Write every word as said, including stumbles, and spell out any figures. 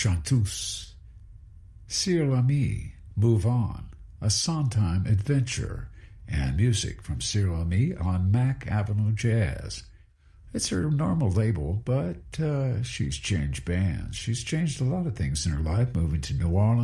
Chanteuse. Cyril Ami, Move On, a Sondheim adventure, and music from Cyril Ami on Mack Avenue Jazz. It's her normal label, but uh, she's changed bands. She's changed a lot of things in her life, moving to New Orleans,